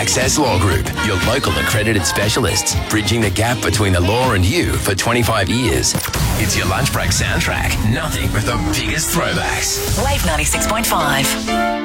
Access Law Group, your local accredited specialists, bridging the gap between the law and you for 25 years. It's your lunch break soundtrack. Nothing but the biggest throwbacks. Wave 96.5.